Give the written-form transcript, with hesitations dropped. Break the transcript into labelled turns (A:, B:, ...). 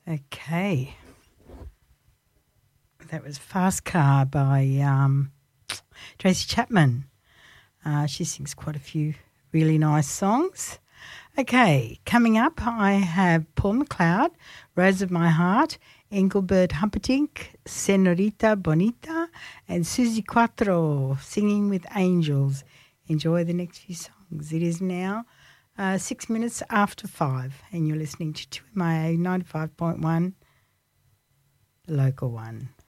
A: Okay. That was Fast Car by Tracy Chapman. She sings quite a few really nice songs. Okay, coming up I have Paul McLeod, Rose of My Heart, Engelbert Humperdinck, Senorita Bonita, and Susie Quattro singing with Angels. Enjoy the next few songs. It is now 6 minutes after 5 and you're listening to 2MIA 95.1, the local one.